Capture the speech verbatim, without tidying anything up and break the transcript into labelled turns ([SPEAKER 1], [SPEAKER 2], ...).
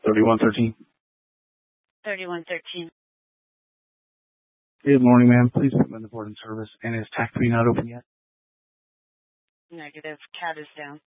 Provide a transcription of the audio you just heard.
[SPEAKER 1] thirty-one thirteen.
[SPEAKER 2] thirty-one thirteen.
[SPEAKER 1] Good morning, ma'am. Please put me on the board in service. And is tax three not open yet?
[SPEAKER 2] Negative. Cat is down.